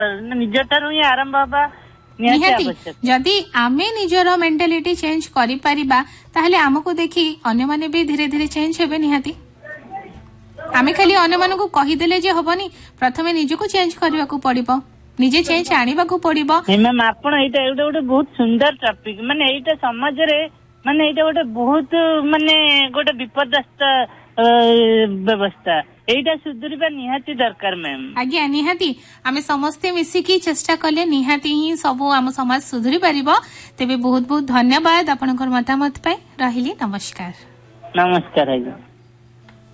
निजठारु ही आरंभ हवा निहाती जदि आमे निजर मेंटालिटी चेंज करि परिबा ताहले हमको देखि अन्य माने भी धीरे धीरे चेंज हेबे निहाती आमे खाली अन्य मानकु कहि देले जे हबनी प्रथमे निजको चेंज करबा को पड़िबो निजे चेंज आनिबा को पड़िबो मैम आपण एटा गोटे बहुत सुंदर टॉपिक माने एटा समाज रे माने एटा गोटे बहुत माने गोटे विपदस्त व्यवस्था एटा सुधरिबा निहाती दरकार मैम आज्ञा निहाती आमे समस्ते मिसिकी चेष्टा कले निहाती ही सब आम समाज सुधरी परिबो तेबे बहुत बहुत धन्यवाद आपनकर मतामत पाई रहिली नमस्कार नमस्कार।